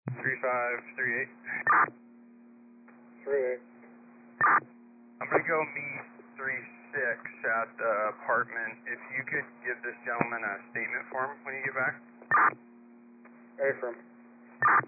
3538. 38. I'm going to go meet 36 at the apartment. If you could give this gentleman a statement form when you get back. Affirm.